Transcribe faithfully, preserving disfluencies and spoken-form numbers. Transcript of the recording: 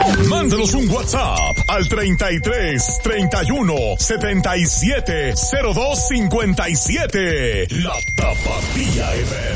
Mándanos un WhatsApp al treinta y tres, treinta y uno, setenta y siete, cero dos cincuenta y siete. La Tapatía F M.